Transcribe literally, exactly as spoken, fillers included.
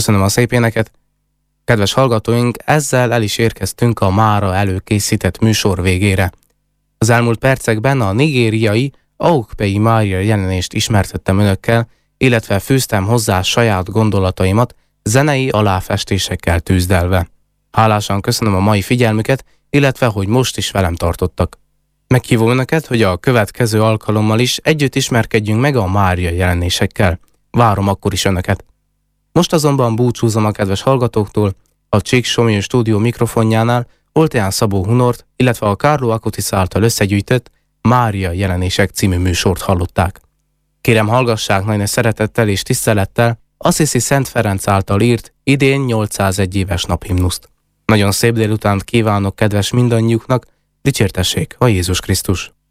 Köszönöm a szép éneket. Kedves hallgatóink, ezzel el is érkeztünk a mára előkészített műsor végére. Az elmúlt percekben a nigériai Aukpei Mária jelenést ismertettem önökkel, illetve fűztem hozzá saját gondolataimat zenei aláfestésekkel tűzdelve. Hálásan köszönöm a mai figyelmüket, illetve hogy most is velem tartottak. Meghívom önöket, hogy a következő alkalommal is együtt ismerkedjünk meg a Mária jelenésekkel. Várom akkor is önöket. Most azonban búcsúzom a kedves hallgatóktól, a Csík Somlyó stúdió mikrofonjánál Olteán Szabó Hunort, illetve a Carlo Acutis által összegyűjtött Mária jelenések című műsort hallották. Kérem, hallgassák nagy szeretettel és tisztelettel Assisi Szent Ferenc által írt idén nyolcszázegy éves naphimnuszt. Nagyon szép délutánt kívánok kedves mindannyiuknak, dicsértessék a Jézus Krisztus!